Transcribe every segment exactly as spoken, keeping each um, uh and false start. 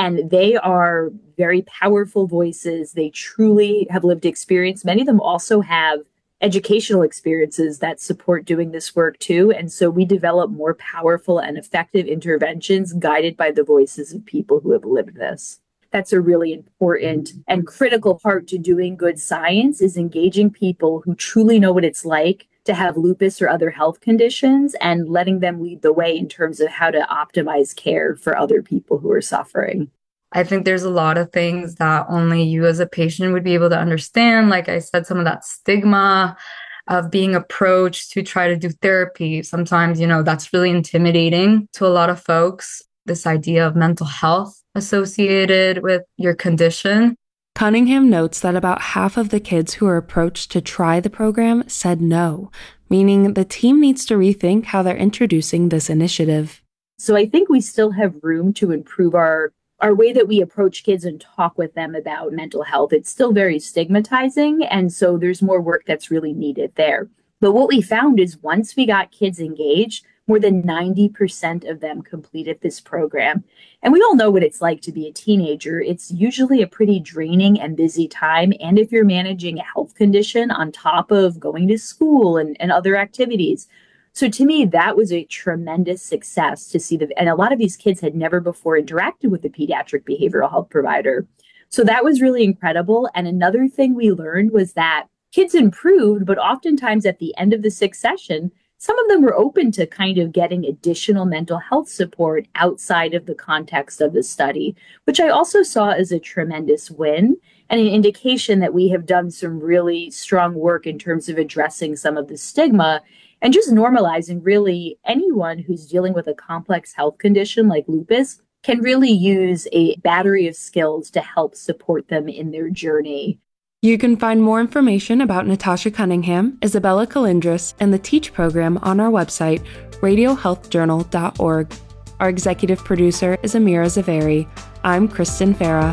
And they are very powerful voices. They truly have lived experience. Many of them also have educational experiences that support doing this work too. And so we develop more powerful and effective interventions guided by the voices of people who have lived this. That's a really important and critical part to doing good science, is engaging people who truly know what it's like to have lupus or other health conditions and letting them lead the way in terms of how to optimize care for other people who are suffering. I think there's a lot of things that only you as a patient would be able to understand. Like I said, some of that stigma of being approached to try to do therapy. Sometimes, you know, that's really intimidating to a lot of folks. This idea of mental health associated with your condition. Cunningham notes that about half of the kids who were approached to try the program said no, meaning the team needs to rethink how they're introducing this initiative. So I think we still have room to improve our our way that we approach kids and talk with them about mental health. It's still very stigmatizing, and so there's more work that's really needed there. But what we found is once we got kids engaged, more than ninety percent of them completed this program. And we all know what it's like to be a teenager. It's usually a pretty draining and busy time. And if you're managing a health condition on top of going to school and, and other activities. So to me, that was a tremendous success to see. The, and a lot of these kids had never before interacted with a pediatric behavioral health provider. So that was really incredible. And another thing we learned was that kids improved, but oftentimes at the end of the sixth session, some of them were open to kind of getting additional mental health support outside of the context of the study, which I also saw as a tremendous win and an indication that we have done some really strong work in terms of addressing some of the stigma and just normalizing really anyone who's dealing with a complex health condition like lupus can really use a battery of skills to help support them in their journey. You can find more information about Natasha Cunningham, Isabella Calindris, and the TEACH program on our website, radio health journal dot org. Our executive producer is Amira Zaveri. I'm Kristen Farah.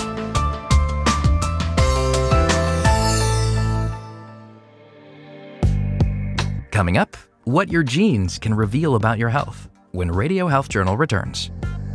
Coming up, what your genes can reveal about your health when Radio Health Journal returns.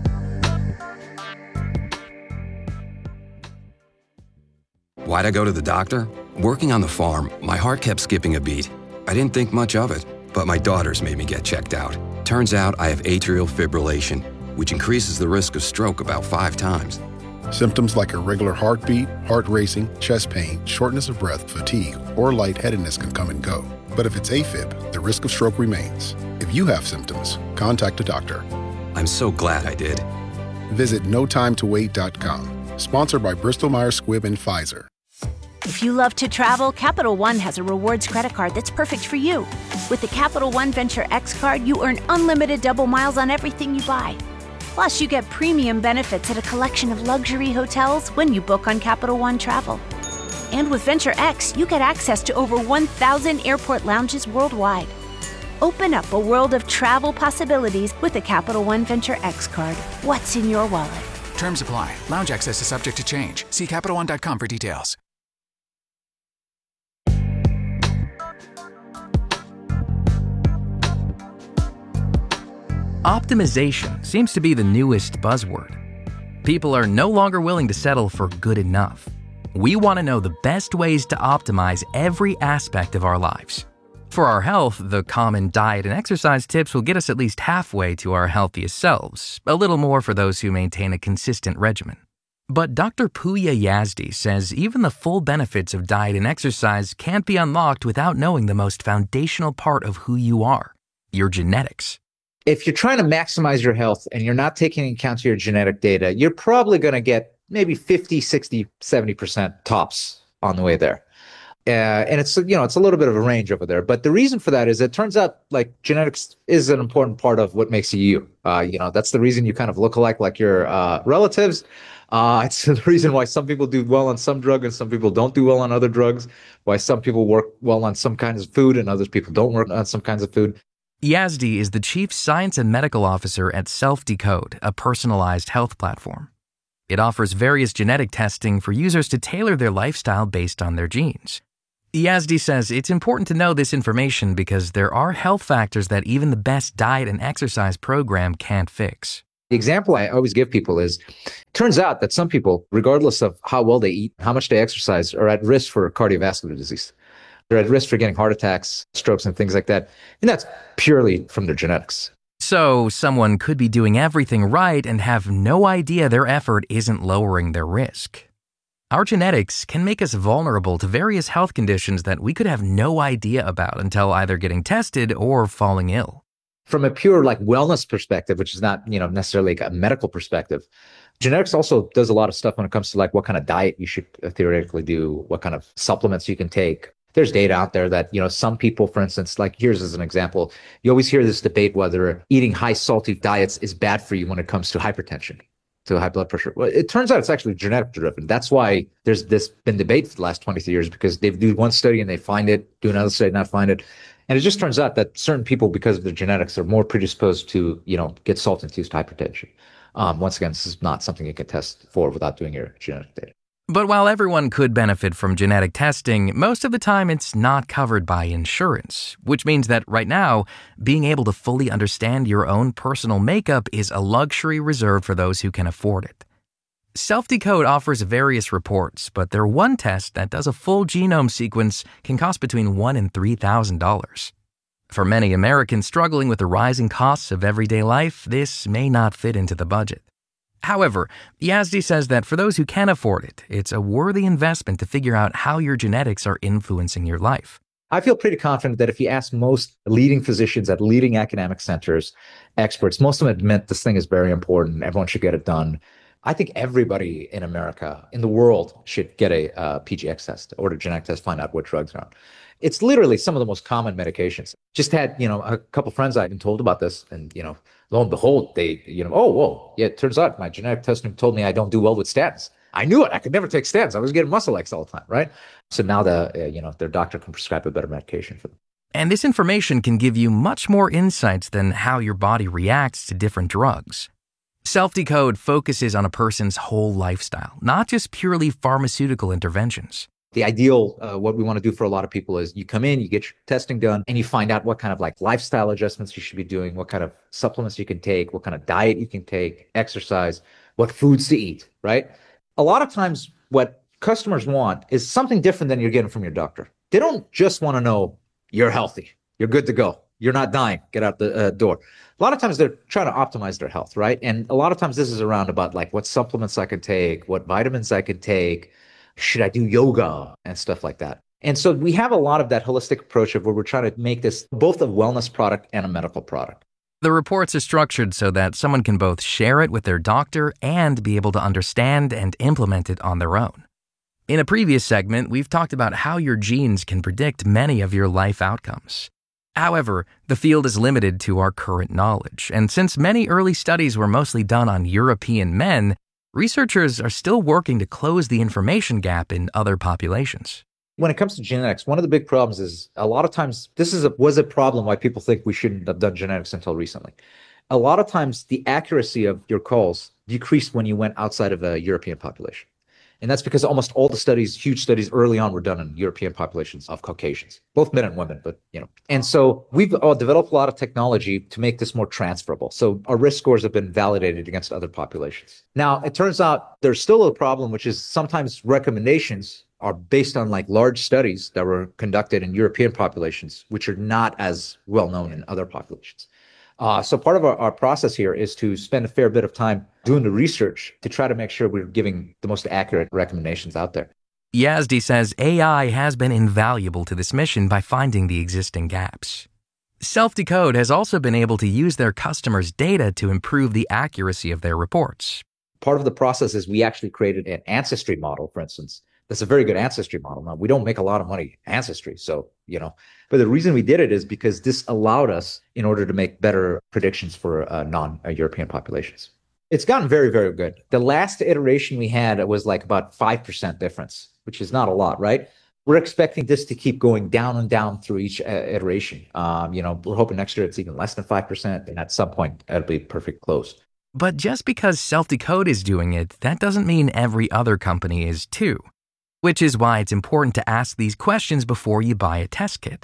Why'd I go to the doctor? Working on the farm, my heart kept skipping a beat. I didn't think much of it, but my daughters made me get checked out. Turns out I have atrial fibrillation, which increases the risk of stroke about five times. Symptoms like irregular heartbeat, heart racing, chest pain, shortness of breath, fatigue, or lightheadedness can come and go. But if it's AFib, the risk of stroke remains. If you have symptoms, contact a doctor. I'm so glad I did. Visit no time to wait dot com. Sponsored by Bristol Myers Squibb and Pfizer. If you love to travel, Capital One has a rewards credit card that's perfect for you. With the Capital One Venture X card, you earn unlimited double miles on everything you buy. Plus, you get premium benefits at a collection of luxury hotels when you book on Capital One Travel. And with Venture X, you get access to over one thousand airport lounges worldwide. Open up a world of travel possibilities with the Capital One Venture X card. What's in your wallet? Terms apply. Lounge access is subject to change. See Capital One dot com for details. Optimization seems to be the newest buzzword. People are no longer willing to settle for good enough. We want to know the best ways to optimize every aspect of our lives. For our health, the common diet and exercise tips will get us at least halfway to our healthiest selves, a little more for those who maintain a consistent regimen. But Doctor Pooya Yazdi says even the full benefits of diet and exercise can't be unlocked without knowing the most foundational part of who you are, your genetics. If you're trying to maximize your health and you're not taking into account your genetic data, you're probably going to get maybe fifty, sixty, seventy percent tops on the way there. Uh, and it's, you know, it's a little bit of a range over there. But the reason for that is it turns out like genetics is an important part of what makes you you. Uh, you know, that's the reason you kind of look alike like your uh, relatives. Uh, it's the reason why some people do well on some drug and some people don't do well on other drugs, why some people work well on some kinds of food and other people don't work on some kinds of food. Yazdi is the Chief Science and Medical Officer at Self-Decode, a personalized health platform. It offers various genetic testing for users to tailor their lifestyle based on their genes. Yazdi says it's important to know this information because there are health factors that even the best diet and exercise program can't fix. The example I always give people is Turns out that some people, regardless of how well they eat, how much they exercise, are at risk for cardiovascular disease. They're at risk for getting heart attacks, strokes, and things like that. And that's purely from their genetics. So someone could be doing everything right and have no idea their effort isn't lowering their risk. Our genetics can make us vulnerable to various health conditions that we could have no idea about until either getting tested or falling ill. From a pure like wellness perspective, which is not, you know, necessarily like a medical perspective, genetics also does a lot of stuff when it comes to like what kind of diet you should theoretically do, what kind of supplements you can take. There's data out there that, you know, some people, for instance, like here's as an example, you always hear this debate whether eating high salty diets is bad for you when it comes to hypertension, to high blood pressure. Well, it turns out it's actually genetic driven. That's why there's this been debate for the last twenty years, because they do one study and they find it, do another study and not find it. And it just turns out that certain people, because of their genetics, are more predisposed to, you know, get salt-induced hypertension. Um, once again, this is not something you can test for without doing your genetic data. But while everyone could benefit from genetic testing, most of the time it's not covered by insurance, which means that right now, being able to fully understand your own personal makeup is a luxury reserved for those who can afford it. SelfDecode offers various reports, but their one test that does a full genome sequence can cost between one thousand dollars and three thousand dollars. For many Americans struggling with the rising costs of everyday life, this may not fit into the budget. However, Yazdi says that for those who can afford it, it's a worthy investment to figure out how your genetics are influencing your life. I feel pretty confident that if you ask most leading physicians at leading academic centers, experts, most of them admit this thing is very important. Everyone should get it done. I think everybody in America, in the world, should get a uh, P G X test, order a genetic test, find out what drugs are on. It's literally some of the most common medications. Just had, you know, a couple of friends I've been told about this, and, you know, lo and behold, they, you know, oh, whoa, yeah, it turns out my genetic testing told me I don't do well with statins. I knew it. I could never take statins. I was getting muscle aches all the time, right? So now the, uh, you know, their doctor can prescribe a better medication for them. And this information can give you much more insights than how your body reacts to different drugs. SelfDecode focuses on a person's whole lifestyle, not just purely pharmaceutical interventions. The ideal, uh, what we want to do for a lot of people is you come in, you get your testing done, and you find out what kind of like lifestyle adjustments you should be doing, what kind of supplements you can take, what kind of diet you can take, exercise, what foods to eat, right? A lot of times what customers want is something different than you're getting from your doctor. They don't just want to know you're healthy, you're good to go, you're not dying, get out the uh, door. A lot of times they're trying to optimize their health, right? And a lot of times this is around about like what supplements I can take, what vitamins I can take, should I do yoga and stuff like that. And so we have a lot of that holistic approach of where we're trying to make this both a wellness product and a medical product. The reports are structured so that someone can both share it with their doctor and be able to understand and implement it on their own. In a previous segment, we've talked about how your genes can predict many of your life outcomes. However, the field is limited to our current knowledge, and since many early studies were mostly done on European men, researchers are still working to close the information gap in other populations. When it comes to genetics, one of the big problems is a lot of times, this is a, was a problem why people think we shouldn't have done genetics until recently. A lot of times the accuracy of your calls decreased when you went outside of a European population. And that's because almost all the studies, huge studies early on were done in European populations of Caucasians, both men and women, but, you know. And so we've uh, developed a lot of technology to make this more transferable. So our risk scores have been validated against other populations. Now, it turns out there's still a problem, which is sometimes recommendations are based on like large studies that were conducted in European populations, which are not as well known in other populations. Uh, so part of our, our process here is to spend a fair bit of time doing the research to try to make sure we're giving the most accurate recommendations out there. Yazdi says A I has been invaluable to this mission by finding the existing gaps. SelfDecode has also been able to use their customers' data to improve the accuracy of their reports. Part of the process is we actually created an ancestry model, for instance. That's a very good ancestry model. Now, we don't make a lot of money ancestry, so, you know, but the reason we did it is because this allowed us in order to make better predictions for uh, non-European populations. It's gotten very, very good. The last iteration we had was like about five percent difference, which is not a lot, right? We're expecting this to keep going down and down through each uh, iteration. Um, you know, we're hoping next year it's even less than five percent, and at some point it'll be perfect close. But just because SelfDecode is doing it, that doesn't mean every other company is too. Which is why it's important to ask these questions before you buy a test kit.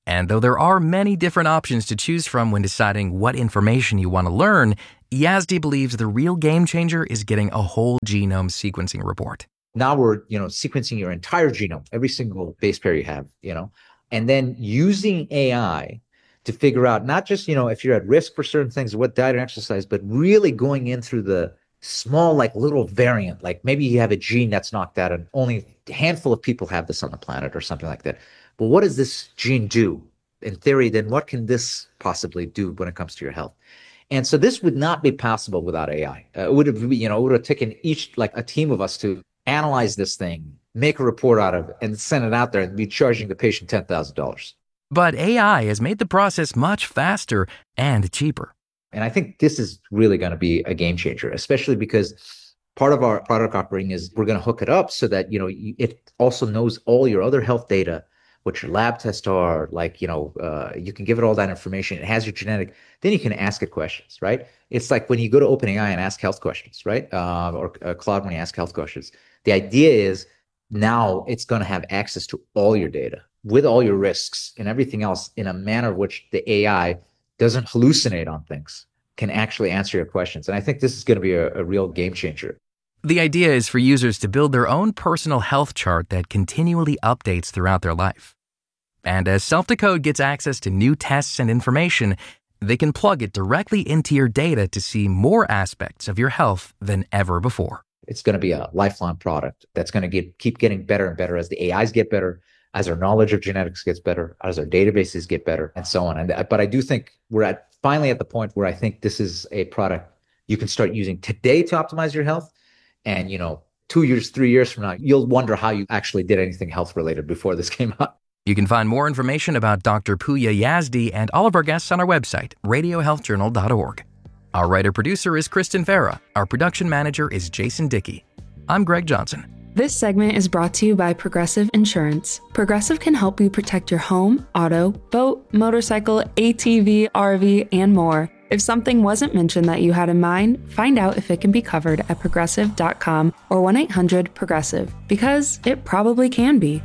And though there are many different options to choose from when deciding what information you want to learn, Yazdi believes the real game changer is getting a whole genome sequencing report. Now we're, you know, sequencing your entire genome, every single base pair you have, you know, and then using A I to figure out not just, you know, if you're at risk for certain things, what diet and exercise, but really going in through the small, like little variant, like maybe you have a gene that's knocked out and only a handful of people have this on the planet or something like that. But what does this gene do? In theory, then what can this possibly do when it comes to your health? And so this would not be possible without A I. Uh, it would have, you know, it would have taken each, like a team of us to analyze this thing, make a report out of it, and send it out there and be charging the patient ten thousand dollars. But A I has made the process much faster and cheaper. And I think this is really going to be a game changer, especially because part of our product offering is we're going to hook it up so that, you know, it also knows all your other health data, what your lab tests are, like, you know, uh, you can give it all that information. It has your genetic, then you can ask it questions, right? It's like when you go to OpenAI and ask health questions, right? Uh, or uh, Claude when you ask health questions. The idea is now it's going to have access to all your data with all your risks and everything else in a manner which the A I doesn't hallucinate on things, can actually answer your questions. And I think this is going to be a, a real game changer. The idea is for users to build their own personal health chart that continually updates throughout their life. And as SelfDecode gets access to new tests and information, they can plug it directly into your data to see more aspects of your health than ever before. It's going to be a lifelong product that's going to get, keep getting better and better as the A Is get better, as our knowledge of genetics gets better, as our databases get better, and so on. And but I do think we're at finally at the point where I think this is a product you can start using today to optimize your health. And, you know, two years, three years from now, you'll wonder how you actually did anything health related before this came out. You can find more information about Doctor Pooya Yazdi and all of our guests on our website, radio health journal dot org. Our writer-producer is Kristen Farah. Our production manager is Jason Dickey. I'm Greg Johnson. This segment is brought to you by Progressive Insurance. Progressive can help you protect your home, auto, boat, motorcycle, A T V, R V, and more. If something wasn't mentioned that you had in mind, find out if it can be covered at progressive dot com or one eight hundred progressive, because it probably can be.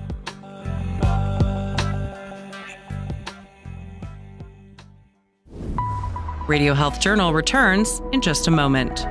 Radio Health Journal returns in just a moment.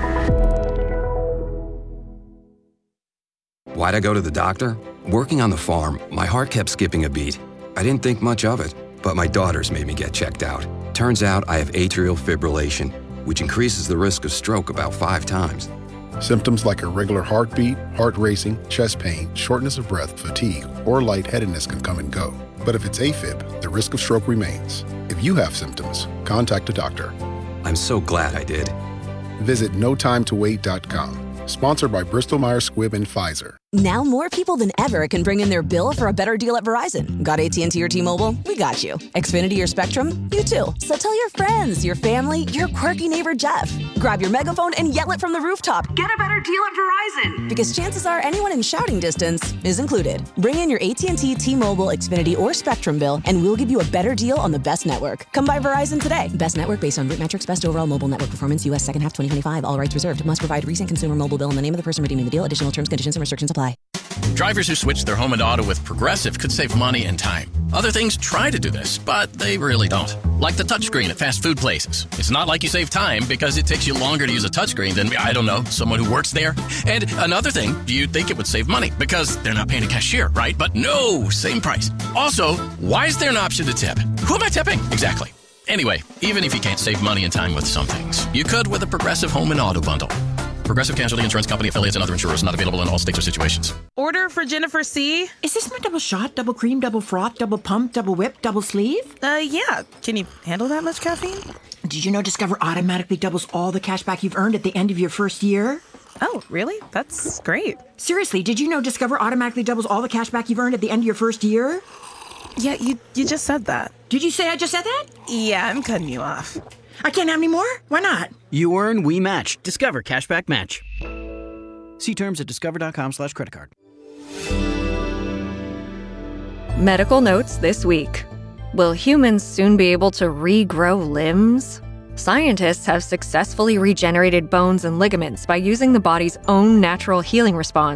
Why'd I go to the doctor? Working on the farm, my heart kept skipping a beat. I didn't think much of it, but my daughters made me get checked out. Turns out I have atrial fibrillation, which increases the risk of stroke about five times. Symptoms like irregular heartbeat, heart racing, chest pain, shortness of breath, fatigue, or lightheadedness can come and go. But if it's AFib, the risk of stroke remains. If you have symptoms, contact a doctor. I'm so glad I did. Visit no time to wait dot com. Sponsored by Bristol Myers Squibb and Pfizer. Now more people than ever can bring in their bill for a better deal at Verizon. Got A T and T or T-Mobile? We got you. Xfinity or Spectrum? You too. So tell your friends, your family, your quirky neighbor Jeff. Grab your megaphone and yell it from the rooftop. Get a better deal at Verizon. Because chances are anyone in shouting distance is included. Bring in your A T and T, T-Mobile, Xfinity, or Spectrum bill and we'll give you a better deal on the best network. Come by Verizon today. Best network based on Root Metrics, best overall mobile network performance, U S second half twenty twenty-five. All rights reserved. Must provide recent consumer mobile bill in the name of the person redeeming the deal. Additional terms, conditions, and restrictions apply. Drivers who switch their home and auto with Progressive could save money and time. Other things try to do this, but they really don't. Like the touchscreen at fast food places. It's not like you save time because it takes you longer to use a touchscreen than, I don't know, someone who works there. And another thing, you'd think it would save money because they're not paying a cashier, right? But no, same price. Also, why is there an option to tip? Who am I tipping? Exactly. Anyway, even if you can't save money and time with some things, you could with a Progressive home and auto bundle. Progressive Casualty Insurance Company, affiliates, and other insurers not available in all states or situations. Order for Jennifer C. Is this my double shot, double cream, double froth, double pump, double whip, double sleeve? Uh, yeah. Can you handle that much caffeine? Did you know Discover automatically doubles all the cash back you've earned at the end of your first year? Oh, really? That's great. Seriously, did you know Discover automatically doubles all the cash back you've earned at the end of your first year? Yeah, you, you just said that. Did you say I just said that? Yeah, I'm cutting you off. I can't have any more? Why not? You earn, we match. Discover Cashback Match. See terms at discover.com slash credit card. Medical notes this week. Will humans soon be able to regrow limbs? Scientists have successfully regenerated bones and ligaments by using the body's own natural healing response.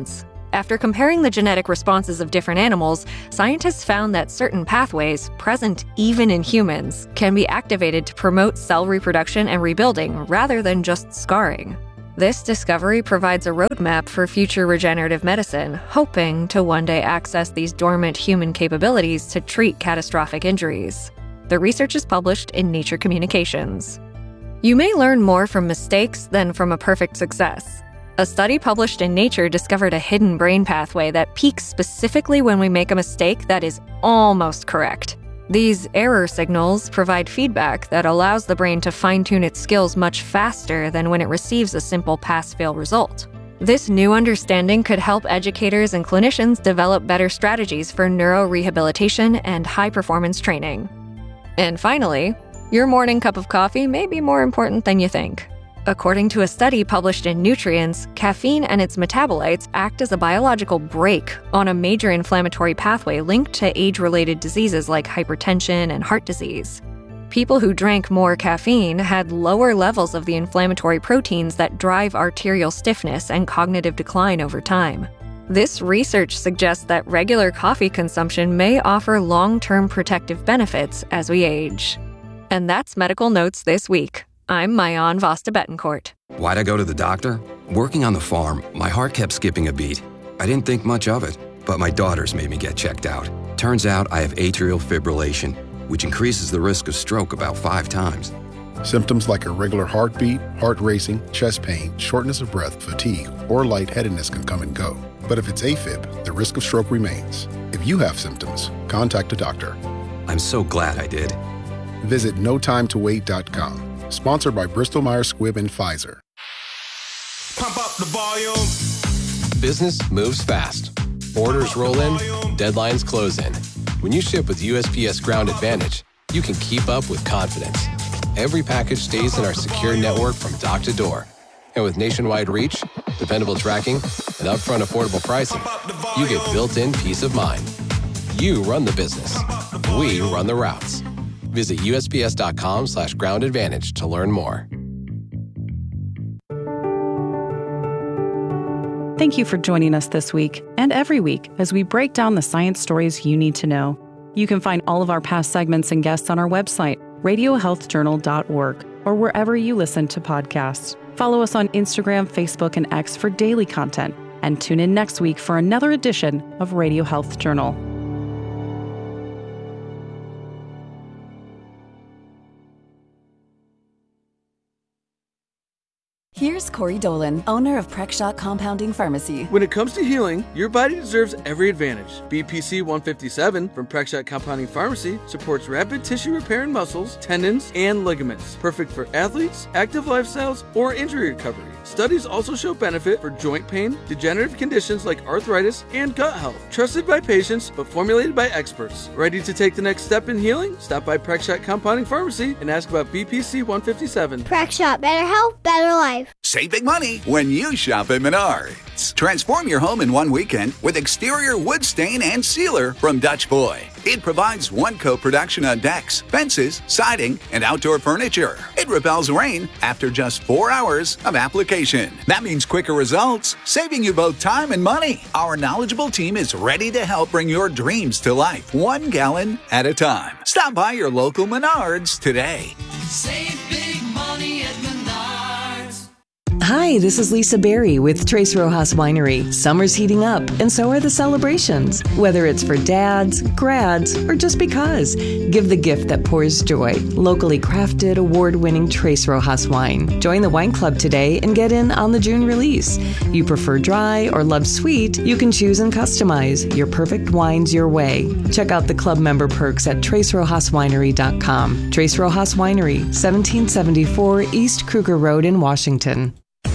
After comparing the genetic responses of different animals, scientists found that certain pathways, present even in humans, can be activated to promote cell reproduction and rebuilding rather than just scarring. This discovery provides a roadmap for future regenerative medicine, hoping to one day access these dormant human capabilities to treat catastrophic injuries. The research is published in Nature Communications. You may learn more from mistakes than from a perfect success. A study published in Nature discovered a hidden brain pathway that peaks specifically when we make a mistake that is almost correct. These error signals provide feedback that allows the brain to fine-tune its skills much faster than when it receives a simple pass-fail result. This new understanding could help educators and clinicians develop better strategies for neurorehabilitation and high-performance training. And finally, your morning cup of coffee may be more important than you think. According to a study published in Nutrients, caffeine and its metabolites act as a biological brake on a major inflammatory pathway linked to age-related diseases like hypertension and heart disease. People who drank more caffeine had lower levels of the inflammatory proteins that drive arterial stiffness and cognitive decline over time. This research suggests that regular coffee consumption may offer long-term protective benefits as we age. And that's Medical Notes this week. I'm Mayan Vasta Betancourt. Why'd I go to the doctor? Working on the farm, my heart kept skipping a beat. I didn't think much of it, but my daughters made me get checked out. Turns out I have atrial fibrillation, which increases the risk of stroke about five times. Symptoms like irregular heartbeat, heart racing, chest pain, shortness of breath, fatigue, or lightheadedness can come and go. But if it's AFib, the risk of stroke remains. If you have symptoms, contact a doctor. I'm so glad I did. Visit no time to wait dot com. Sponsored by Bristol Myers Squibb and Pfizer. Pump up the volume. Business moves fast. Orders roll in, deadlines close in. When you ship with U S P S Ground Advantage, you can keep up with confidence. Every package stays in our secure network from dock to door. And with nationwide reach, dependable tracking, and upfront affordable pricing, you get built-in peace of mind. You run the business. We run the routes. Visit U S P S dot com slash ground advantage to learn more. Thank you for joining us this week and every week as we break down the science stories you need to know. You can find all of our past segments and guests on our website, radio health journal dot org, or wherever you listen to podcasts. Follow us on Instagram, Facebook, and X for daily content, and tune in next week for another edition of Radio Health Journal. Here's Corey Dolan, owner of Prexshot Compounding Pharmacy. When it comes to healing, your body deserves every advantage. B P C one fifty-seven from Prexshot Compounding Pharmacy supports rapid tissue repair in muscles, tendons, and ligaments. Perfect for athletes, active lifestyles, or injury recovery. Studies also show benefit for joint pain, degenerative conditions like arthritis, and gut health. Trusted by patients, but formulated by experts. Ready to take the next step in healing? Stop by Prexshot Compounding Pharmacy and ask about B P C one fifty-seven. Prexshot, better health, better life. Save big money when you shop at Menards. Transform your home in one weekend with exterior wood stain and sealer from Dutch Boy. It provides one coat protection on decks, fences, siding, and outdoor furniture. It repels rain after just four hours of application. That means quicker results, saving you both time and money. Our knowledgeable team is ready to help bring your dreams to life, one gallon at a time. Stop by your local Menards today. Save big money at Menards. Hi, this is Lisa Berry with Tres Rojas Winery. Summer's heating up, and so are the celebrations. Whether it's for dads, grads, or just because, give the gift that pours joy. Locally crafted, award-winning Tres Rojas wine. Join the wine club today and get in on the June release. You prefer dry or love sweet? You can choose and customize your perfect wines your way. Check out the club member perks at tres rojas winery dot com. Tres Rojas Winery, seventeen seventy-four East Kruger Road in Washington.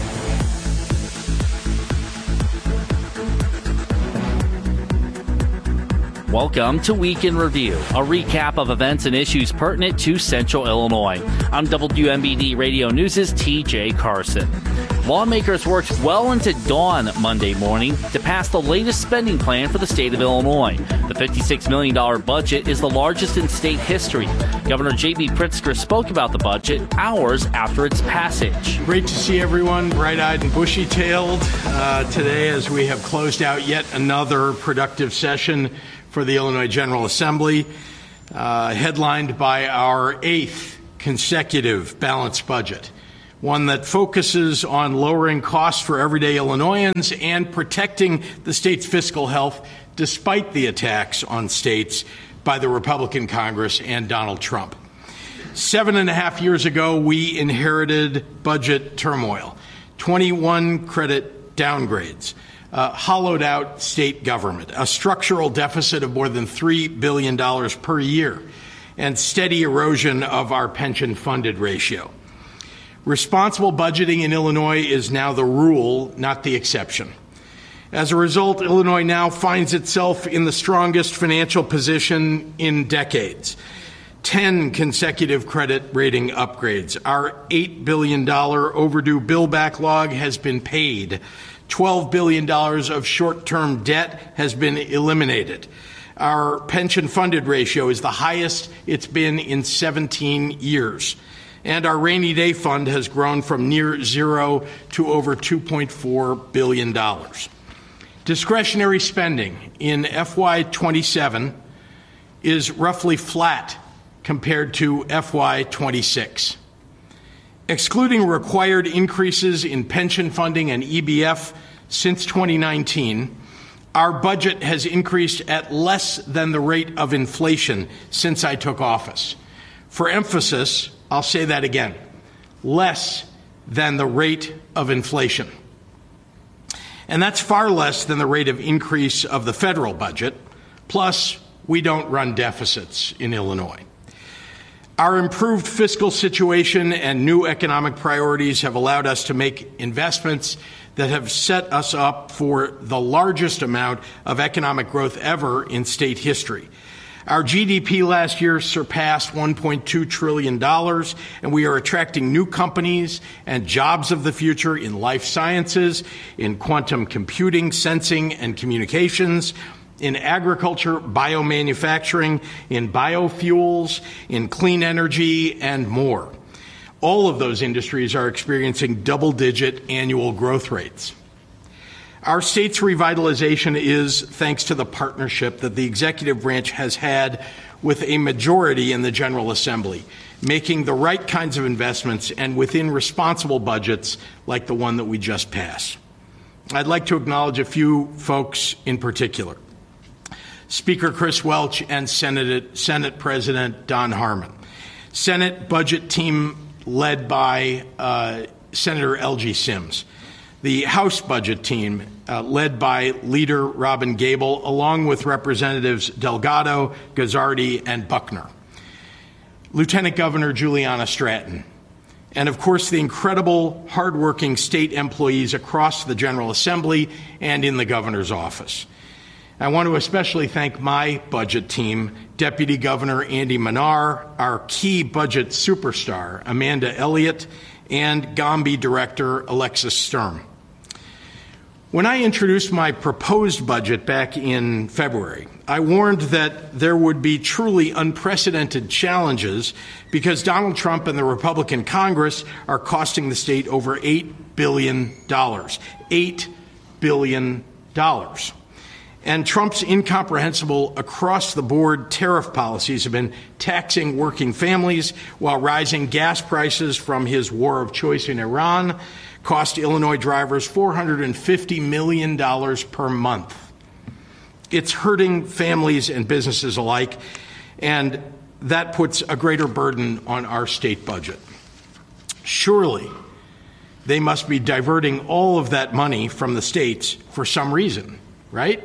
Welcome to Week in Review, a recap of events and issues pertinent to Central Illinois. I'm W M B D Radio News' T J Carson. Lawmakers worked well into dawn Monday morning to pass the latest spending plan for the state of Illinois. The fifty-six million dollars budget is the largest in state history. Governor J B Pritzker spoke about the budget hours after its passage. Great to see everyone bright-eyed and bushy-tailed uh, today as we have closed out yet another productive session for the Illinois General Assembly, uh, headlined by our eighth consecutive balanced budget, one that focuses on lowering costs for everyday Illinoisans and protecting the state's fiscal health despite the attacks on states by the Republican Congress and Donald Trump. Seven and a half years ago, we inherited budget turmoil, twenty-one credit downgrades, uh, hollowed out state government, a structural deficit of more than three billion dollars per year, and steady erosion of our pension funded ratio. Responsible budgeting in Illinois is now the rule, not the exception. As a result, Illinois now finds itself in the strongest financial position in decades. Ten consecutive credit rating upgrades. Our eight billion dollars overdue bill backlog has been paid. twelve billion dollars of short-term debt has been eliminated. Our pension funded ratio is the highest it's been in seventeen years. And our rainy day fund has grown from near zero to over two point four billion dollars. Discretionary spending in F Y twenty-seven is roughly flat compared to F Y twenty-six. Excluding required increases in pension funding and E B F since twenty nineteen, our budget has increased at less than the rate of inflation since I took office. For emphasis, I'll say that again, less than the rate of inflation. And that's far less than the rate of increase of the federal budget. Plus, we don't run deficits in Illinois. Our improved fiscal situation and new economic priorities have allowed us to make investments that have set us up for the largest amount of economic growth ever in state history. Our G D P last year surpassed one point two trillion dollars, and we are attracting new companies and jobs of the future in life sciences, in quantum computing, sensing, and communications, in agriculture, biomanufacturing, in biofuels, in clean energy, and more. All of those industries are experiencing double-digit annual growth rates. Our state's revitalization is thanks to the partnership that the executive branch has had with a majority in the General Assembly, making the right kinds of investments and within responsible budgets like the one that we just passed. I'd like to acknowledge a few folks in particular. Speaker Chris Welch and Senate, Senate President Don Harmon. Senate budget team led by uh, Senator L G Sims. The House budget team, uh, led by Leader Robin Gable, along with Representatives Delgado, Guzzardi, and Buckner. Lieutenant Governor Juliana Stratton. And, of course, the incredible, hardworking state employees across the General Assembly and in the governor's office. I want to especially thank my budget team, Deputy Governor Andy Manar, our key budget superstar, Amanda Elliott, and Gombe Director Alexis Sturm. When I introduced my proposed budget back in February, I warned that there would be truly unprecedented challenges because Donald Trump and the Republican Congress are costing the state over eight billion dollars. eight billion dollars. And Trump's incomprehensible across-the-board tariff policies have been taxing working families while rising gas prices from his war of choice in Iran cost Illinois drivers four hundred fifty million dollars per month. It's hurting families and businesses alike, and that puts a greater burden on our state budget. Surely, they must be diverting all of that money from the states for some reason, right?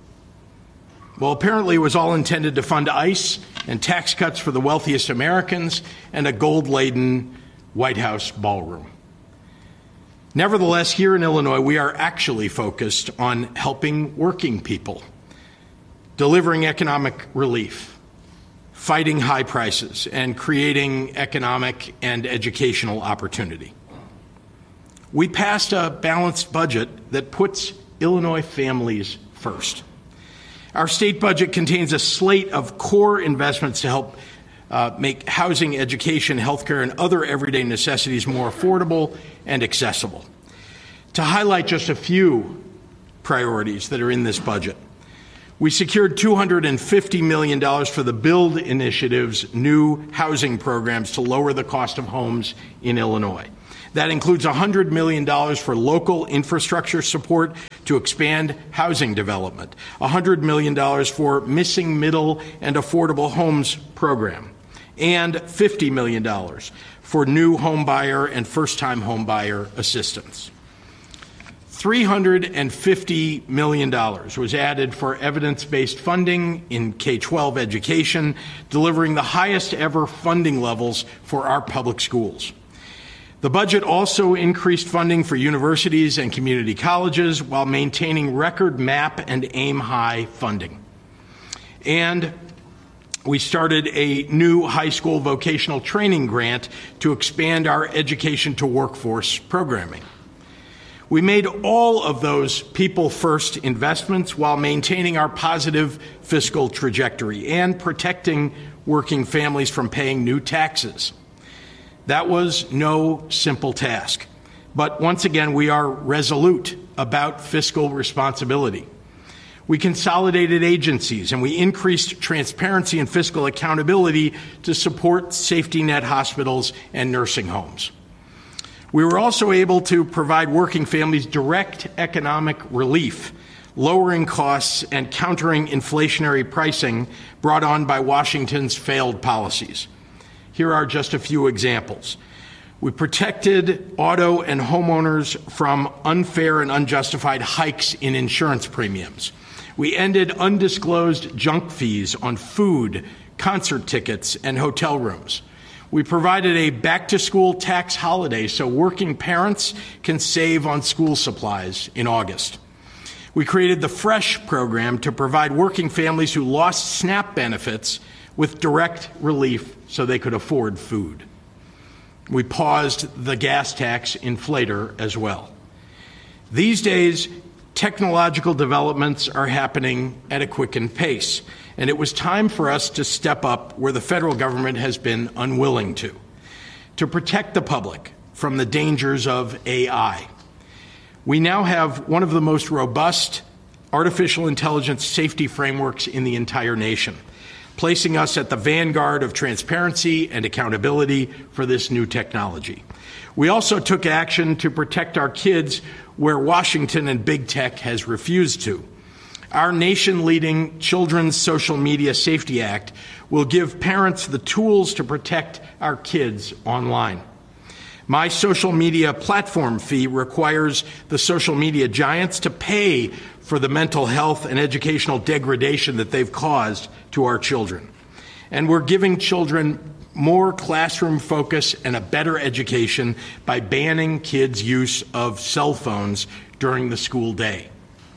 Well, apparently it was all intended to fund ICE and tax cuts for the wealthiest Americans and a gold-laden White House ballroom. Nevertheless, here in Illinois, we are actually focused on helping working people, delivering economic relief, fighting high prices, and creating economic and educational opportunity. We passed a balanced budget that puts Illinois families first. Our state budget contains a slate of core investments to help uh, make housing, education, healthcare, and other everyday necessities more affordable and accessible. To highlight just a few priorities that are in this budget, we secured two hundred fifty million dollars for the BUILD Initiative's new housing programs to lower the cost of homes in Illinois. That includes one hundred million dollars for local infrastructure support to expand housing development, one hundred million dollars for Missing Middle and Affordable Homes program, and fifty million dollars for new homebuyer and first-time homebuyer assistance. three hundred fifty million dollars was added for evidence-based funding in K twelve education, delivering the highest ever funding levels for our public schools. The budget also increased funding for universities and community colleges while maintaining record MAP and AIM High funding. And we started a new high school vocational training grant to expand our education to workforce programming. We made all of those people-first investments while maintaining our positive fiscal trajectory and protecting working families from paying new taxes. That was no simple task. But once again, we are resolute about fiscal responsibility. We consolidated agencies and we increased transparency and fiscal accountability to support safety net hospitals and nursing homes. We were also able to provide working families direct economic relief, lowering costs and countering inflationary pricing brought on by Washington's failed policies. Here are just a few examples. We protected auto and homeowners from unfair and unjustified hikes in insurance premiums. We ended undisclosed junk fees on food, concert tickets, and hotel rooms. We provided a back-to-school tax holiday so working parents can save on school supplies in August. We created the FRESH program to provide working families who lost SNAP benefits with direct relief so they could afford food. We paused the gas tax inflator as well. These days, technological developments are happening at a quickened pace, and it was time for us to step up where the federal government has been unwilling to, to protect the public from the dangers of A I. We now have one of the most robust artificial intelligence safety frameworks in the entire nation, placing us at the vanguard of transparency and accountability for this new technology. We also took action to protect our kids where Washington and big tech has refused to. Our nation-leading Children's Social Media Safety Act will give parents the tools to protect our kids online. My social media platform fee requires the social media giants to pay for the mental health and educational degradation that they've caused to our children. And we're giving children more classroom focus and a better education by banning kids' use of cell phones during the school day.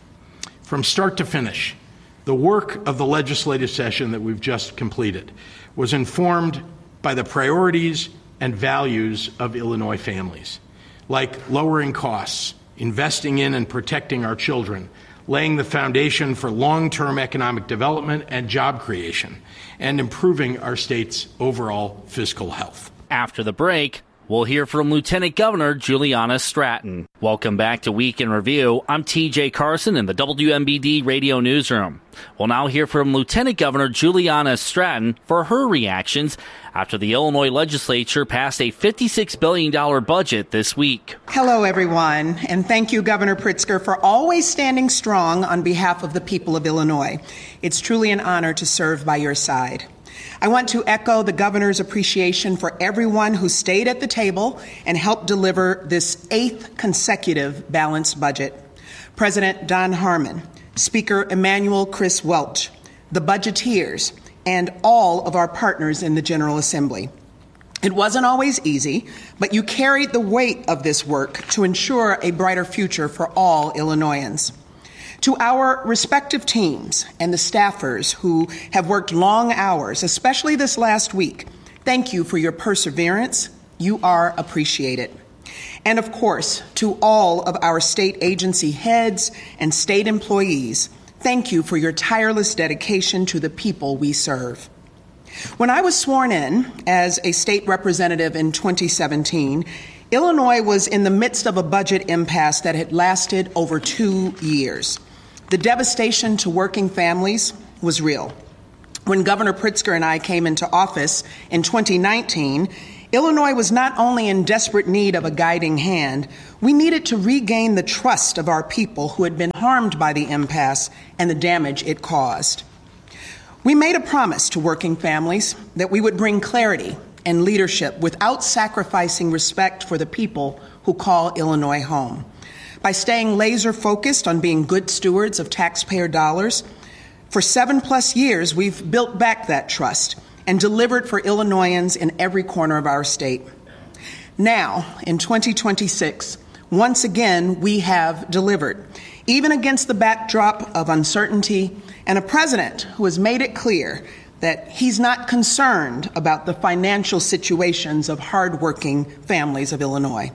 From start to finish, the work of the legislative session that we've just completed was informed by the priorities and values of Illinois families, like lowering costs, investing in and protecting our children, laying the foundation for long-term economic development and job creation, and improving our state's overall fiscal health. After the break, we'll hear from Lieutenant Governor Juliana Stratton. Welcome back to Week in Review. I'm T J Carson in the W M B D Radio Newsroom. We'll now hear from Lieutenant Governor Juliana Stratton for her reactions after the Illinois legislature passed a fifty-six billion dollars budget this week. Hello, everyone, and thank you, Governor Pritzker, for always standing strong on behalf of the people of Illinois. It's truly an honor to serve by your side. I want to echo the governor's appreciation for everyone who stayed at the table and helped deliver this eighth consecutive balanced budget. President Don Harmon, Speaker Emanuel Chris Welch, the budgeteers, and all of our partners in the General Assembly. It wasn't always easy, but you carried the weight of this work to ensure a brighter future for all Illinoisans. To our respective teams and the staffers who have worked long hours, especially this last week, thank you for your perseverance. You are appreciated. And of course, to all of our state agency heads and state employees, thank you for your tireless dedication to the people we serve. When I was sworn in as a state representative in twenty seventeen, Illinois was in the midst of a budget impasse that had lasted over two years. The devastation to working families was real. When Governor Pritzker and I came into office in twenty nineteen, Illinois was not only in desperate need of a guiding hand, we needed to regain the trust of our people who had been harmed by the impasse and the damage it caused. We made a promise to working families that we would bring clarity and leadership without sacrificing respect for the people who call Illinois home. By staying laser focused on being good stewards of taxpayer dollars, for seven plus years, we've built back that trust and delivered for Illinoisans in every corner of our state. Now, in twenty twenty-six, once again, we have delivered, even against the backdrop of uncertainty and a president who has made it clear that he's not concerned about the financial situations of hardworking families of Illinois.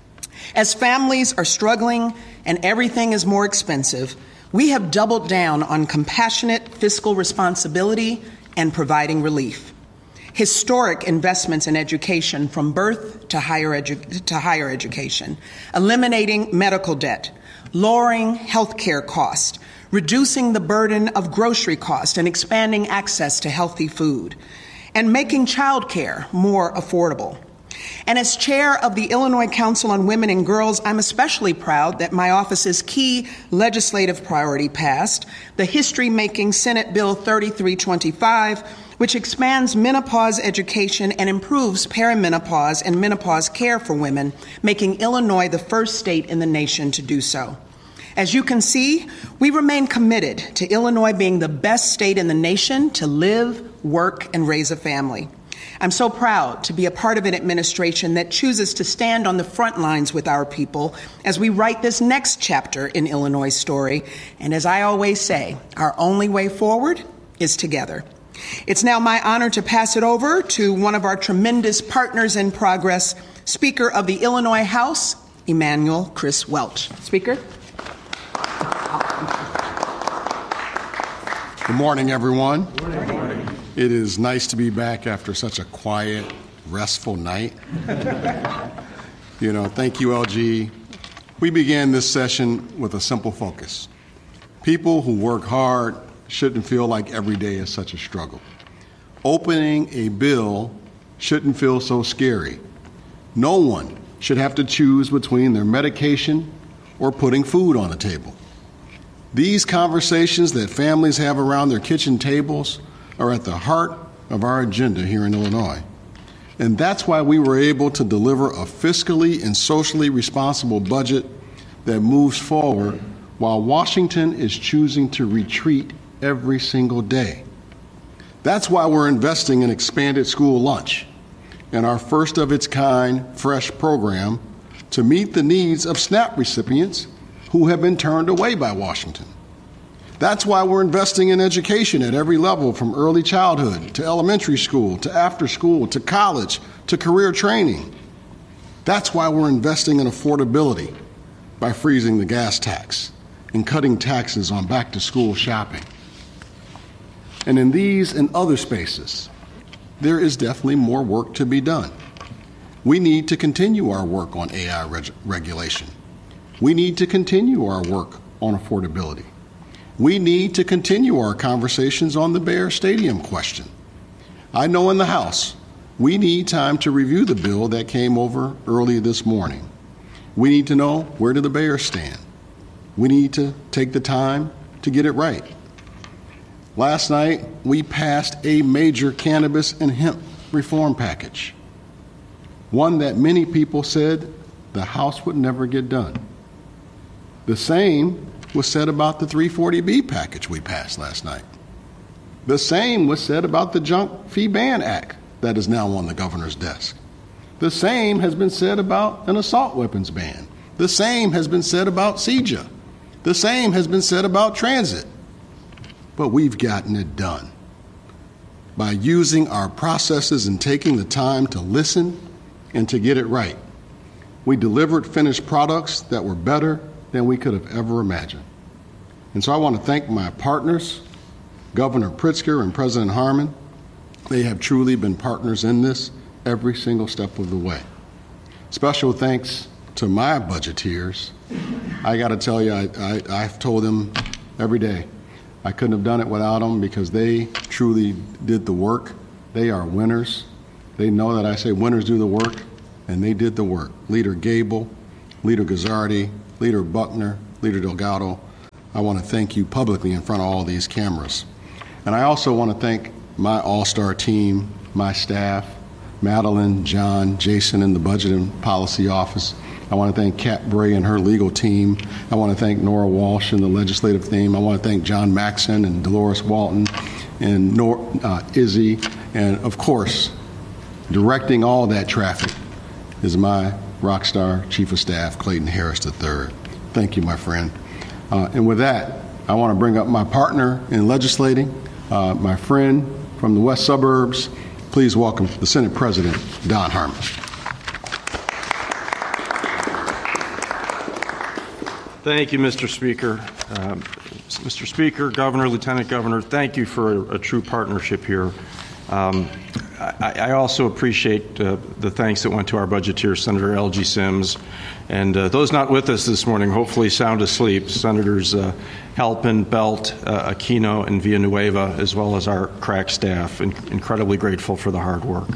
As families are struggling and everything is more expensive, we have doubled down on compassionate fiscal responsibility and providing relief. Historic investments in education from birth to higher, edu- to higher education, eliminating medical debt, lowering health care costs, reducing the burden of grocery costs and expanding access to healthy food, and making child care more affordable. And as chair of the Illinois Council on Women and Girls, I'm especially proud that my office's key legislative priority passed, the history-making Senate Bill thirty-three twenty-five, which expands menopause education and improves perimenopause and menopause care for women, making Illinois the first state in the nation to do so. As you can see, we remain committed to Illinois being the best state in the nation to live, work, and raise a family. I'm so proud to be a part of an administration that chooses to stand on the front lines with our people as we write this next chapter in Illinois' story. And as I always say, our only way forward is together. It's now my honor to pass it over to one of our tremendous partners in progress, Speaker of the Illinois House, Emanuel Chris Welch. Speaker. Good morning, everyone. Good morning. It is nice to be back after such a quiet, restful night. You know, thank you, L G. We began this session with a simple focus. People who work hard shouldn't feel like every day is such a struggle. Opening a bill shouldn't feel so scary. No one should have to choose between their medication or putting food on the table. These conversations that families have around their kitchen tables are at the heart of our agenda here in Illinois. And that's why we were able to deliver a fiscally and socially responsible budget that moves forward while Washington is choosing to retreat every single day. That's why we're investing in expanded school lunch and our first of its kind FRESH program to meet the needs of SNAP recipients who have been turned away by Washington. That's why we're investing in education at every level, from early childhood to elementary school to after school to college to career training. That's why we're investing in affordability by freezing the gas tax and cutting taxes on back-to-school shopping. And in these and other spaces, there is definitely more work to be done. We need to continue our work on A I reg- regulation. We need to continue our work on affordability. We need to continue our conversations on the Bear Stadium question. I know in the House, we need time to review the bill that came over early this morning. We need to know, where do the Bears stand? We need to take the time to get it right. Last night, we passed a major cannabis and hemp reform package, one that many people said the House would never get done. The same was said about the three forty B package we passed last night. The same was said about the Junk Fee Ban Act that is now on the governor's desk. The same has been said about an assault weapons ban. The same has been said about C J A. The same has been said about transit. But we've gotten it done. By using our processes and taking the time to listen and to get it right. We delivered finished products that were better than we could have ever imagined. And so I want to thank my partners, Governor Pritzker and President Harmon. They have truly been partners in this every single step of the way. Special thanks to my budgeteers. I got to tell you, I, I, I've told them every day, I couldn't have done it without them because they truly did the work. They are winners. They know that I say winners do the work, and they did the work. Leader Gable, Leader Gazzardi, Leader Buckner, Leader Delgado, I want to thank you publicly in front of all these cameras. And I also want to thank my all-star team, my staff, Madeline, John, Jason in the Budget and Policy Office. I want to thank Kat Bray and her legal team. I want to thank Nora Walsh and the legislative team. I want to thank John Maxon and Dolores Walton and Nor- uh, Izzy. And of course, directing all that traffic is my rock star Chief of Staff, Clayton Harris the third. Thank you, my friend. Uh, and with that, I want to bring up my partner in legislating, uh, my friend from the west suburbs. Please welcome the Senate President, Don Harmon. Thank you, Mister Speaker. Um, Mister Speaker, Governor, Lieutenant Governor, thank you for a, a true partnership here. Um, I, I also appreciate uh, the thanks that went to our budgeteer, Senator L G Sims, and uh, those not with us this morning, hopefully sound asleep, Senators uh, Halpin, Belt, uh, Aquino, and Villanueva, as well as our crack staff. In- incredibly grateful for the hard work.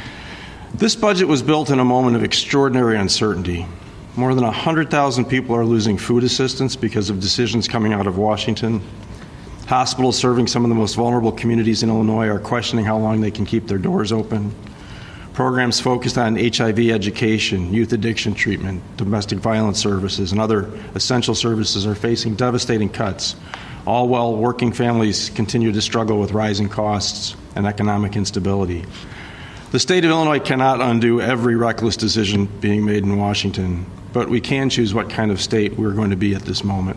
This budget was built in a moment of extraordinary uncertainty. More than one hundred thousand people are losing food assistance because of decisions coming out of Washington. Hospitals serving some of the most vulnerable communities in Illinois are questioning how long they can keep their doors open. Programs focused on H I V education, youth addiction treatment, domestic violence services, and other essential services are facing devastating cuts, all while working families continue to struggle with rising costs and economic instability. The state of Illinois cannot undo every reckless decision being made in Washington, but we can choose what kind of state we're going to be at this moment.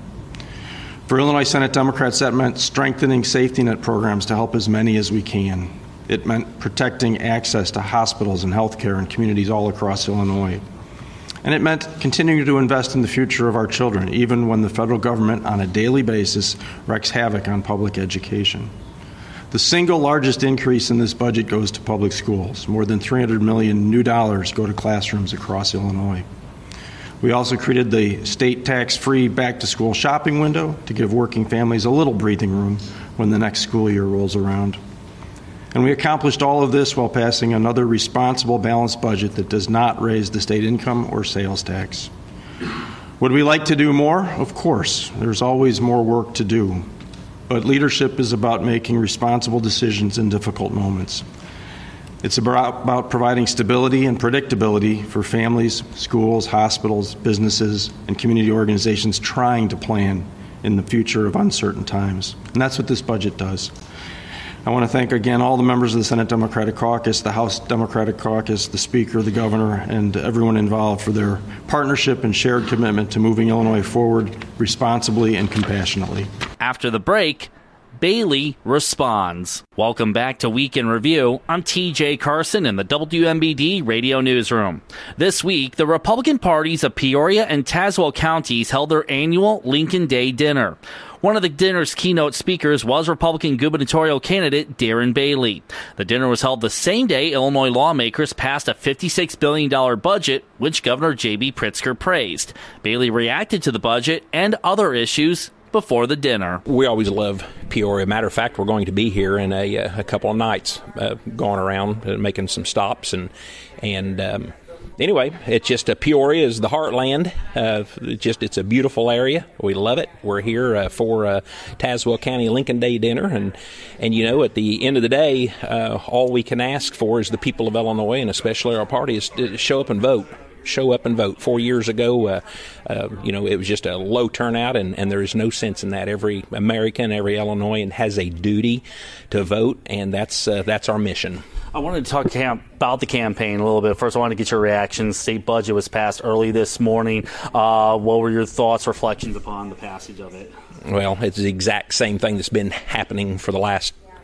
For Illinois Senate Democrats, that meant strengthening safety net programs to help as many as we can. It meant protecting access to hospitals and health care in communities all across Illinois. And it meant continuing to invest in the future of our children, even when the federal government on a daily basis wreaks havoc on public education. The single largest increase in this budget goes to public schools. More than three hundred million new dollars go to classrooms across Illinois. We also created the state tax-free back-to-school shopping window to give working families a little breathing room when the next school year rolls around. And we accomplished all of this while passing another responsible, balanced budget that does not raise the state income or sales tax. Would we like to do more? Of course. There's always more work to do. But leadership is about making responsible decisions in difficult moments. It's about, about providing stability and predictability for families, schools, hospitals, businesses, and community organizations trying to plan in the future of uncertain times. And that's what this budget does. I want to thank again all the members of the Senate Democratic Caucus, the House Democratic Caucus, the Speaker, the Governor, and everyone involved for their partnership and shared commitment to moving Illinois forward responsibly and compassionately. After the break, Bailey responds. Welcome back to Week in Review. I'm T J Carson in the W M B D Radio Newsroom. This week, the Republican parties of Peoria and Tazewell counties held their annual Lincoln Day dinner. One of the dinner's keynote speakers was Republican gubernatorial candidate Darren Bailey. The dinner was held the same day Illinois lawmakers passed a fifty-six billion dollars budget, which Governor J B Pritzker praised. Bailey reacted to the budget and other issues before the dinner. We always love Peoria. Matter of fact, we're going to be here in a, a couple of nights, uh, going around uh, making some stops. And and um, anyway, it's just uh, Peoria is the heartland. Uh, it's just it's a beautiful area. We love it. We're here uh, for uh, Tazewell County Lincoln Day dinner, and and you know, at the end of the day, uh, all we can ask for is the people of Illinois, and especially our party, is to show up and vote. Show up and vote. Four years ago, uh, uh, you know, it was just a low turnout, and, and there is no sense in that. Every American, every Illinoisan has a duty to vote, and that's uh, that's our mission. I wanted to talk camp- about the campaign a little bit. First, I wanted to get your reactions. State budget was passed early this morning. Uh, what were your thoughts, reflections upon the passage of it? Well, it's the exact same thing that's been happening for the last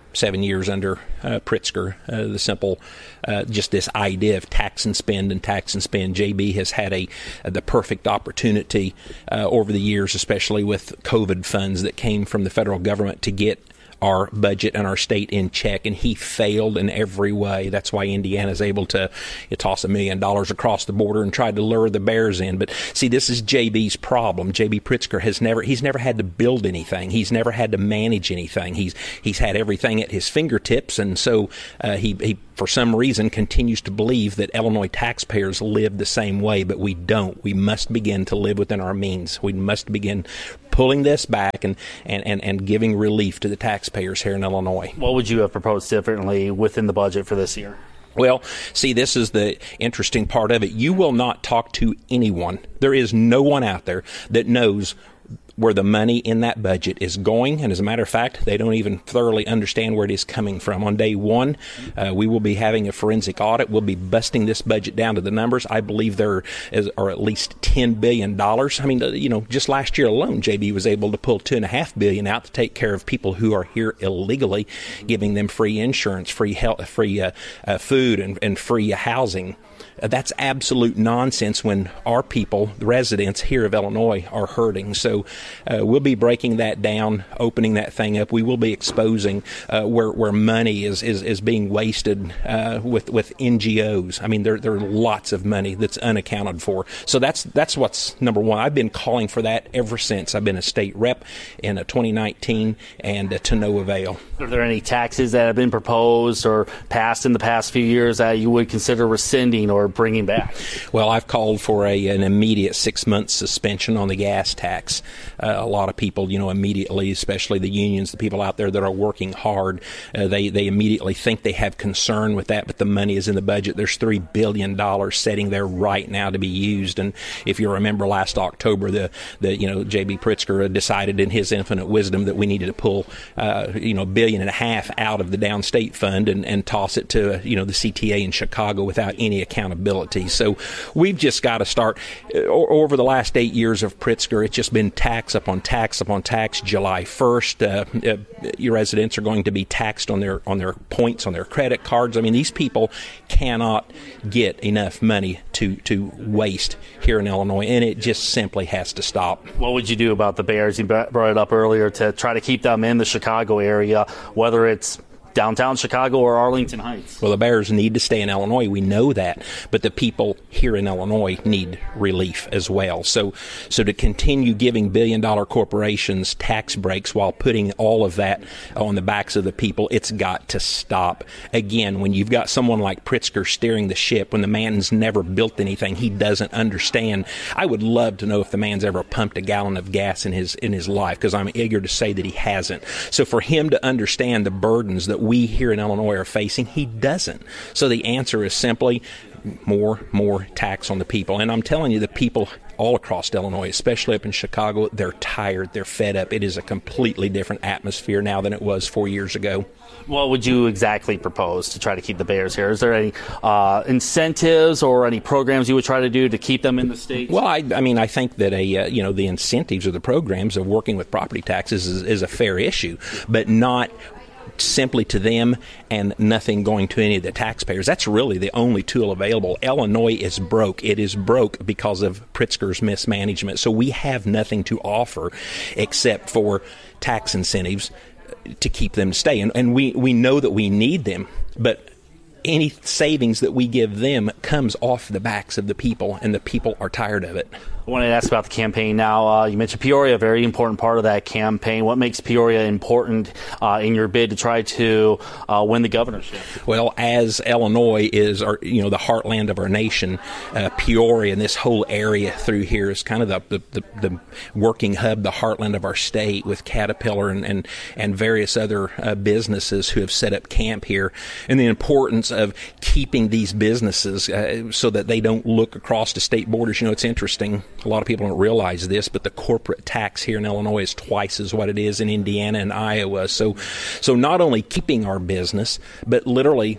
seven years under uh, Pritzker, uh, the simple, uh, just this idea of tax and spend and tax and spend. J B has had a uh, the perfect opportunity uh, over the years, especially with COVID funds that came from the federal government, to get our budget and our state in check, and he failed in every way. That's why Indiana is able to you toss a million dollars across the border and try to lure the bears in. But see, this is J B's problem. J B Pritzker has never he's never had to build anything. He's never had to manage anything. He's he's had everything at his fingertips, and so uh, he he for some reason continues to believe that Illinois taxpayers live the same way, but we don't. We must begin to live within our means. We must begin pulling this back and, and, and, and giving relief to the taxpayers here in Illinois. What would you have proposed differently within the budget for this year? Well, see, this is the interesting part of it. You will not talk to anyone. There is no one out there that knows where the money in that budget is going. And as a matter of fact, they don't even thoroughly understand where it is coming from. On day one, uh, we will be having a forensic audit. We'll be busting this budget down to the numbers. I believe there is, are at least ten billion dollars. I mean, you know, just last year alone, J B was able to pull two and a half billion out to take care of people who are here illegally, giving them free insurance, free health, free uh, uh, food, and, and free housing. Uh, that's absolute nonsense when our people, the residents here of Illinois, are hurting. So uh, we'll be breaking that down, opening that thing up. We will be exposing uh, where where money is is, is being wasted uh, with with N G Os. I mean, there there are lots of money that's unaccounted for. So that's that's what's number one. I've been calling for that ever since I've been a state rep in uh, twenty nineteen, and uh, to no avail. Are there any taxes that have been proposed or passed in the past few years that you would consider rescinding or bringing back? Well, I've called for a, an immediate six-month suspension on the gas tax. Uh, a lot of people, you know, immediately, especially the unions, the people out there that are working hard, uh, they, they immediately think they have concern with that, but the money is in the budget. There's three billion dollars sitting there right now to be used. And if you remember last October, the, the you know, J B Pritzker decided in his infinite wisdom that we needed to pull, uh, you know, a billion and a half out of the downstate fund and, and toss it to, you know, the C T A in Chicago without any accountability. So we've just got to start. Over the last eight years of Pritzker, it's just been tax upon tax upon tax. July first, uh, uh, your residents are going to be taxed on their on their points on their credit cards. I mean, these people cannot get enough money to to waste here in Illinois, and it just simply has to stop. What would you do about the Bears? You brought it up earlier, to try to keep them in the Chicago area, whether it's downtown Chicago or Arlington Heights. Well, the Bears need to stay in Illinois. We know that. But the people here in Illinois need relief as well. So so to continue giving billion-dollar corporations tax breaks while putting all of that on the backs of the people, it's got to stop. Again, when you've got someone like Pritzker steering the ship, when the man's never built anything, he doesn't understand. I would love to know if the man's ever pumped a gallon of gas in his in his life, because I'm eager to say that he hasn't. So for him to understand the burdens that we here in Illinois are facing, he doesn't. So the answer is simply more, more tax on the people. And I'm telling you, the people all across Illinois, especially up in Chicago, they're tired, they're fed up. It is a completely different atmosphere now than it was four years ago. What would you exactly propose to try to keep the Bears here? Is there any uh, incentives or any programs you would try to do to keep them in the state? Well, I, I mean, I think that a uh, you know the incentives or the programs of working with property taxes is, is a fair issue, but not simply to them and nothing going to any of the taxpayers. That's really the only tool available. Illinois is broke. It is broke because of Pritzker's mismanagement. So we have nothing to offer except for tax incentives to keep them to stay. And, and we, we know that we need them, but any savings that we give them comes off the backs of the people, and the people are tired of it. I wanted to ask about the campaign now. Uh, you mentioned Peoria, a very important part of that campaign. What makes Peoria important uh, in your bid to try to uh, win the governorship? Well, as Illinois is, our, you know, the heartland of our nation, uh, Peoria and this whole area through here is kind of the, the, the, the working hub, the heartland of our state, with Caterpillar and, and, and various other uh, businesses who have set up camp here, and the importance of keeping these businesses uh, so that they don't look across the state borders. You know, it's interesting. A lot of people don't realize this, but the corporate tax here in Illinois is twice as what it is in Indiana and Iowa. So, so not only keeping our business, but literally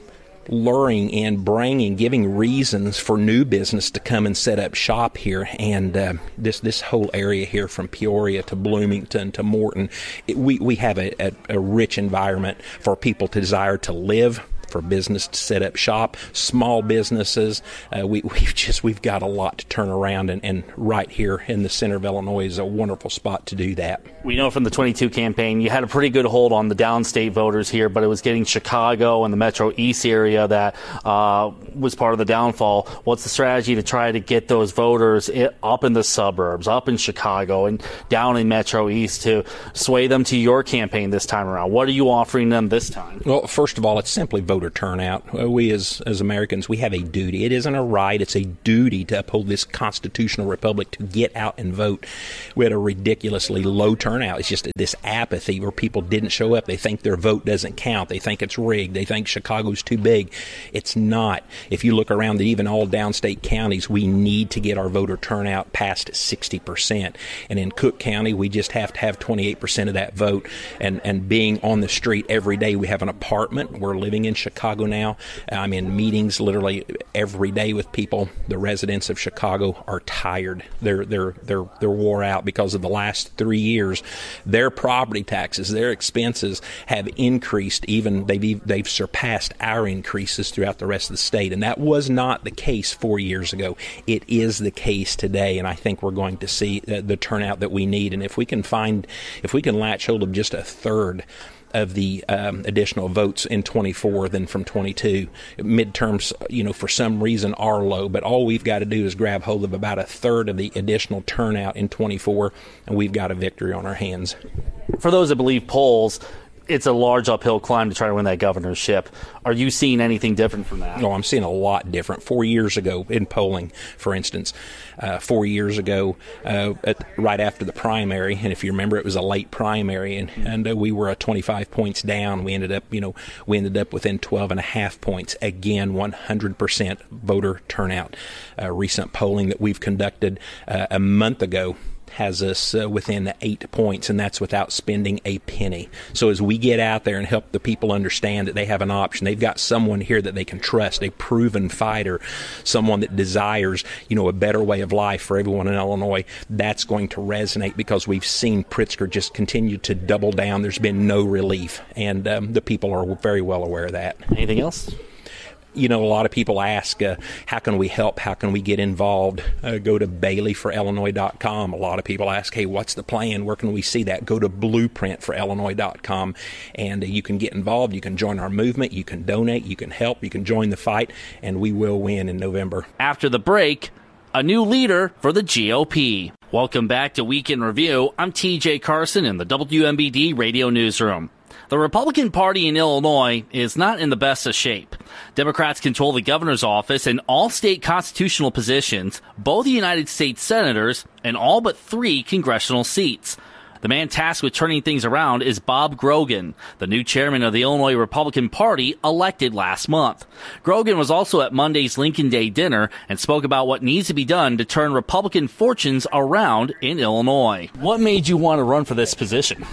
luring and bringing, giving reasons for new business to come and set up shop here. And uh, this this whole area here, from Peoria to Bloomington to Morton, it, we, we have a, a, a rich environment for people to desire to live, for business to set up shop, small businesses. Uh, we, we've just, we've got a lot to turn around, and, and right here in the center of Illinois is a wonderful spot to do that. We know from the twenty-two campaign you had a pretty good hold on the downstate voters here, but it was getting Chicago and the Metro East area that uh, was part of the downfall. What's the strategy to try to get those voters up in the suburbs, up in Chicago and down in Metro East, to sway them to your campaign this time around? What are you offering them this time? Well, first of all, it's simply voter turnout. We as, as Americans, we have a duty. It isn't a right, it's a duty to uphold this constitutional republic, to get out and vote. We had a ridiculously low turnout. It's just this apathy where people didn't show up. They think their vote doesn't count. They think it's rigged. They think Chicago's too big. It's not. If you look around at even all downstate counties, we need to get our voter turnout past sixty percent. And in Cook County, we just have to have twenty-eight percent of that vote. And, and being on the street every day, we have an apartment. We're living in Chicago now. I'm in meetings literally every day with people. The residents of Chicago are tired. They're they're they're they're wore out because of the last three years. Their property taxes, their expenses have increased. Even they've they've surpassed our increases throughout the rest of the state, and that was not the case four years ago. It is the case today, and I think we're going to see the, the turnout that we need. And if we can find, if we can latch hold of just a third of the um, additional votes in twenty-four than from twenty-two. Midterms, you know, for some reason are low, but all we've got to do is grab hold of about a third of the additional turnout in twenty-four, and we've got a victory on our hands. For those that believe polls, it's a large uphill climb to try to win that governorship. Are you seeing anything different from that? No, I'm seeing a lot different. Four years ago in polling, for instance, uh, four years ago, uh, at, right after the primary, and if you remember, it was a late primary, and, and uh, we were uh, twenty-five points down. We ended up, you know, we ended up within twelve and a half points. Again, one hundred percent voter turnout. Uh, recent polling that we've conducted uh, a month ago has us uh, within eight points, and that's without spending a penny. So as we get out there and help the people understand that they have an option, they've got someone here that they can trust, a proven fighter, someone that desires, you know, a better way of life for everyone in Illinois, that's going to resonate, because we've seen Pritzker just continue to double down. There's been no relief, and um, the people are very well aware of that. Anything else? You know, a lot of people ask, uh, how can we help? How can we get involved? Uh, go to Bailey for Illinois dot com. A lot of people ask, hey, what's the plan? Where can we see that? Go to Blueprint for Illinois dot com, and uh, you can get involved. You can join our movement. You can donate. You can help. You can join the fight, and we will win in November. After the break, a new leader for the G O P. Welcome back to Week in Review. I'm T J Carson in the W M B D Radio Newsroom. The Republican Party in Illinois is not in the best of shape. Democrats control the governor's office and all state constitutional positions, both the United States senators, and all but three congressional seats. The man tasked with turning things around is Bob Grogan, the new chairman of the Illinois Republican Party, elected last month. Grogan was also at Monday's Lincoln Day dinner and spoke about what needs to be done to turn Republican fortunes around in Illinois. What made you want to run for this position?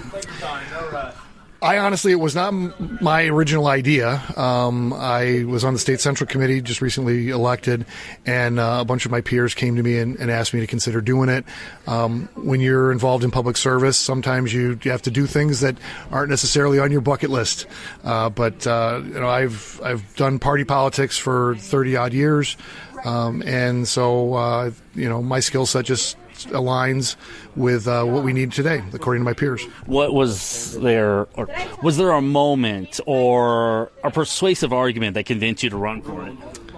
I honestly, it was not m- my original idea. Um, I was on the State Central Committee, just recently elected, and uh, a bunch of my peers came to me and, and asked me to consider doing it. Um, when you're involved in public service, sometimes you, you have to do things that aren't necessarily on your bucket list. Uh, but uh, you know, I've I've done party politics for thirty odd years, um, and so uh, you know, my skill set just aligns with uh, what we need today, according to my peers. What was there, or was there a moment or a persuasive argument that convinced you to run for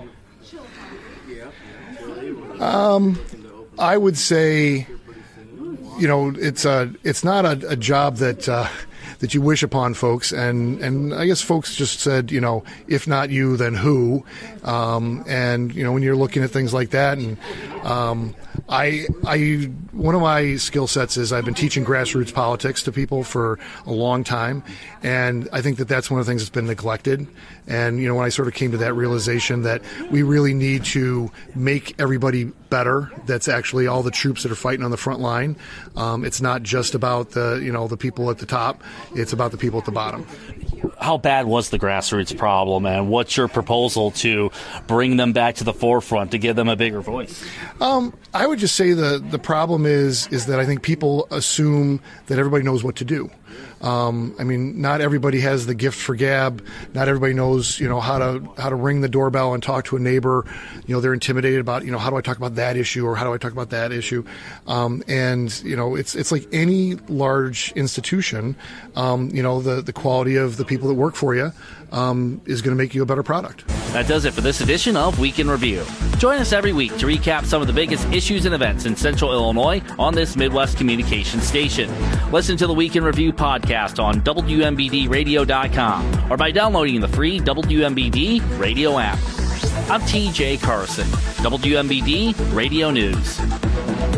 it? Um, I would say, you know, it's a, it's not a, a job that uh, that you wish upon folks, and, and I guess folks just said, you know, if not you, then who? Um, and you know, when you're looking at things like that, and um, I, I, one of my skill sets is I've been teaching grassroots politics to people for a long time, and I think that that's one of the things that's been neglected. And you know, when I sort of came to that realization that we really need to make everybody better, that's actually all the troops that are fighting on the front line. Um, it's not just about the, you know, the people at the top; it's about the people at the bottom. how bad was the grassroots problem, and what's your proposal to bring them back to the forefront, to give them a bigger voice? Um, I would just say the the problem is is that I think people assume that everybody knows what to do. Um, I mean, not everybody has the gift for gab. Not everybody knows, you know, how to how to ring the doorbell and talk to a neighbor. You know, they're intimidated about, you know, how do I talk about that issue or how do I talk about that issue? Um, and you know, it's it's like any large institution. Um, you know, the the quality of the people that work for you um, is going to make you a better product. That does it for this edition of Week in Review. Join us every week to recap some of the biggest issues and events in Central Illinois on this Midwest communication station. Listen to the Week in Review podcast on W M B D radio dot com or by downloading the free W M B D radio app. I'm T J Carson, W M B D Radio News.